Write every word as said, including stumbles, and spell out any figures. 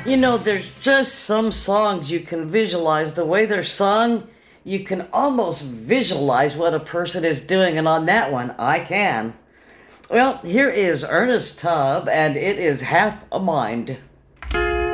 You know, there's just some songs you can visualize the way they're sung. You can almost visualize what a person is doing, and on that one, I can. Well, here is Ernest Tubb, and it is Half a Mind.